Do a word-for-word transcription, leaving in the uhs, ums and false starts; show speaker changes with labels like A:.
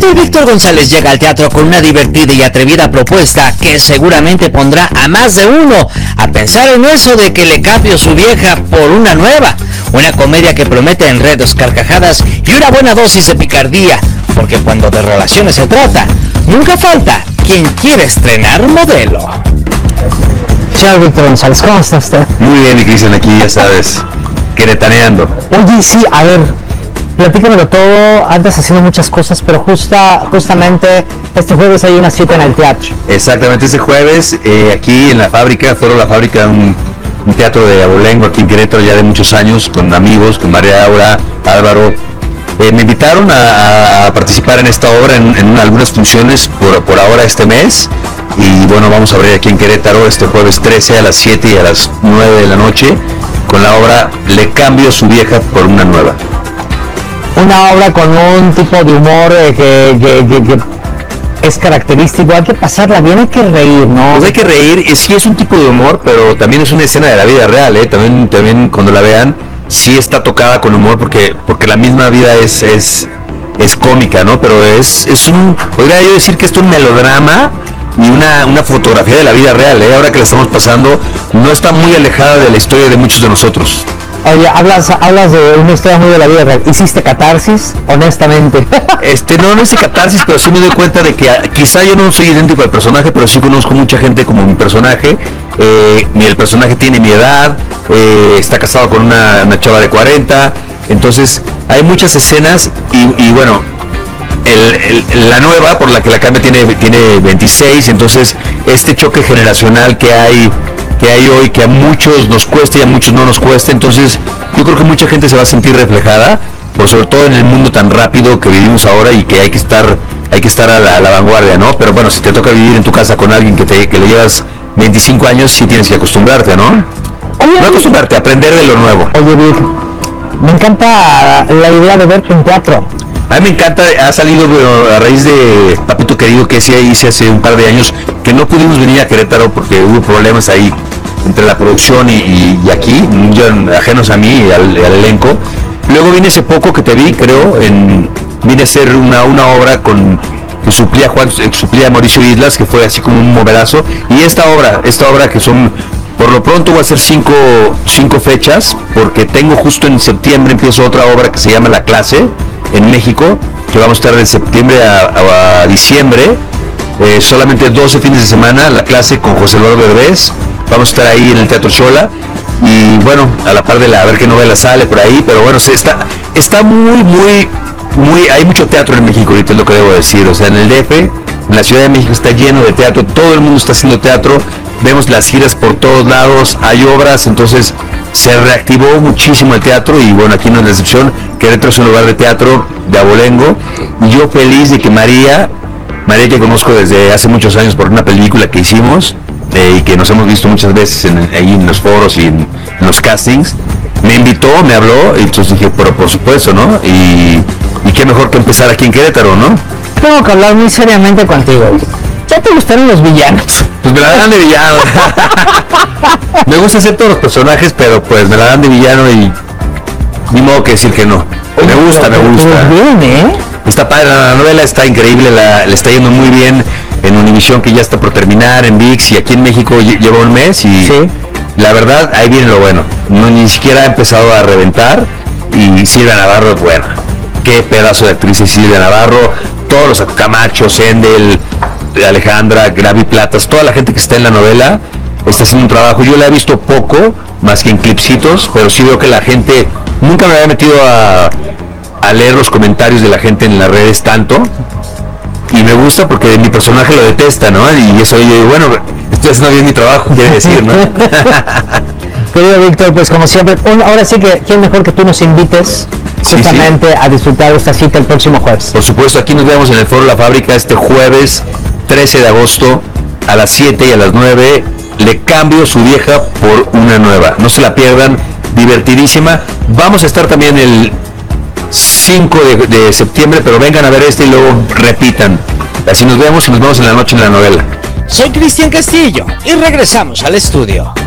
A: hoy Víctor González llega al teatro con una divertida y atrevida propuesta que seguramente pondrá a más de uno a pensar en eso de que le cambio su vieja por una nueva. Una comedia que promete enredos, carcajadas y una buena dosis de picardía, porque cuando de relaciones se trata, nunca falta quien quiere estrenar modelo.
B: Chao, Víctor González, ¿cómo está usted?
C: Muy bien, y Cristian, aquí ya sabes, queretaneando.
B: Oye, sí, a ver, platícamelo todo, andas haciendo muchas cosas, pero justa, justamente este jueves hay una cita en el teatro.
C: Exactamente, este jueves, eh, aquí en la fábrica, Foro La Fábrica, un, un teatro de abolengo aquí en Querétaro ya de muchos años, con amigos, con María Aura, Álvaro. Eh, me invitaron a, a participar en esta obra en, en algunas funciones por, por ahora este mes, y bueno, vamos a abrir aquí en Querétaro este jueves trece a las siete y a las nueve de la noche con la obra Le cambio su vieja por una nueva.
B: Una obra con un tipo de humor eh, que, que, que, que es característico, hay que pasarla bien, hay que reír, ¿no?
C: Pues hay que reír, es, sí es un tipo de humor, pero también es una escena de la vida real, ¿eh? También, también cuando la vean, sí está tocada con humor, porque, porque la misma vida es, es, es cómica, ¿no? Pero es, es un, podría yo decir que esto es un melodrama y una, una fotografía de la vida real, ¿eh? Ahora que la estamos pasando, no está muy alejada de la historia de muchos de nosotros.
B: Oye, hablas, hablas de una historia muy de la vida real. ¿Hiciste catarsis? Honestamente.
C: Este, no, no hice catarsis, pero sí me doy cuenta de que quizá yo no soy idéntico al personaje, pero sí conozco mucha gente como mi personaje. Eh, el personaje tiene mi edad, eh, está casado con una, una chava de cuarenta, entonces hay muchas escenas y, y bueno, el, el, la nueva por la que la cambia tiene, tiene veintiséis, entonces este choque generacional que hay que hay hoy, que a muchos nos cuesta y a muchos no nos cuesta, entonces yo creo que mucha gente se va a sentir reflejada, por sobre todo en el mundo tan rápido que vivimos ahora y que hay que estar hay que estar a la, a la vanguardia, ¿no? Pero bueno, si te toca vivir en tu casa con alguien que te que le llevas veinticinco años, sí tienes que acostumbrarte, ¿no? Oye, no acostumbrarte, aprender de lo nuevo.
B: Oye, Vic, me encanta la idea de verte en teatro.
C: A mí me encanta, ha salido bueno, a raíz de Papito Querido, que sí hice hace un par de años, que no pudimos venir a Querétaro porque hubo problemas ahí entre la producción y, y, y aquí, yo, ajenos a mí y al, al elenco. Luego vine hace poco que te vi, creo, en, vine a hacer una, una obra con que suplía Juan, suplía Mauricio Islas, que fue así como un moverazo, y esta obra, esta obra que son, por lo pronto voy a hacer cinco, cinco fechas, porque tengo justo en septiembre empiezo otra obra que se llama La Clase, en México, que vamos a estar de septiembre a, a, a diciembre, eh, solamente doce fines de semana, La Clase con José Eduardo Derbez, vamos a estar ahí en el Teatro Xola, y bueno, a la par de la, a ver qué novela sale por ahí, pero bueno, se está, está muy, muy, muy, hay mucho teatro en México ahorita, es lo que debo decir, o sea, en el D F, en la Ciudad de México está lleno de teatro, todo el mundo está haciendo teatro, vemos las giras por todos lados, hay obras, entonces se reactivó muchísimo el teatro y bueno, aquí no es la excepción. Querétaro es un lugar de teatro de abolengo y yo feliz de que María, María que conozco desde hace muchos años por una película que hicimos eh, y que nos hemos visto muchas veces en, ahí en los foros y en, en los castings, me invitó, me habló y entonces dije, pero por supuesto, ¿no? Y, y qué mejor que empezar aquí en Querétaro, ¿no?
B: Tengo que hablar muy seriamente contigo. ¿Ya te gustaron los villanos?
C: Pues me la dan de villano. Me gusta hacer todos los personajes, pero pues me la dan de villano y ni modo que decir que no. Me gusta, me gusta.
B: Bien, ¿eh?
C: Está padre, la novela está increíble, la, le está yendo muy bien en Univisión, que ya está por terminar, en V I X, y aquí en México lleva un mes y sí. La verdad, ahí viene lo bueno. No, ni siquiera ha empezado a reventar y Silvia Navarro es buena. Qué pedazo de actriz es Silvia Navarro, todos los Camacho, Sendel, Alejandra, Gaby Platas, toda la gente que está en la novela está haciendo un trabajo. Yo la he visto poco, más que en clipsitos, pero sí veo que la gente, nunca me había metido a, a leer los comentarios de la gente en las redes tanto, y me gusta porque mi personaje lo detesta, ¿no? Y eso yo digo, bueno, estoy haciendo bien mi trabajo, quiere decir, ¿no?
B: Querido Víctor, pues como siempre, un, ahora sí que quién mejor que tú nos invites justamente sí, sí. a disfrutar esta cita el próximo jueves.
C: Por supuesto, aquí nos vemos en el Foro La Fábrica este jueves trece de agosto a las siete y a las nueve. Le cambio su vieja por una nueva. No se la pierdan, divertidísima. Vamos a estar también el cinco de, de septiembre, pero vengan a ver este y luego repitan. Así nos vemos y nos vemos en la noche en la novela.
A: Soy Cristian Castillo y regresamos al estudio.